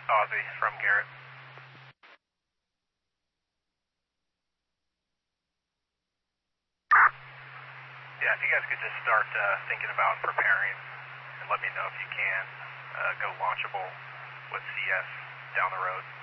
Ozzy from Garrett. Yeah, if you guys could just start thinking about preparing and let me know if you can go launchable with CS down the road.